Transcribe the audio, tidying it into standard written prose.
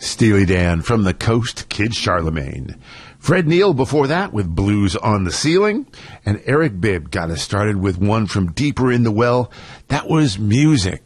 Steely Dan from the Coast, Kid Charlemagne. Fred Neil before that with Blues on the Ceiling. And Eric Bibb got us started with one from deeper in the well. That was Music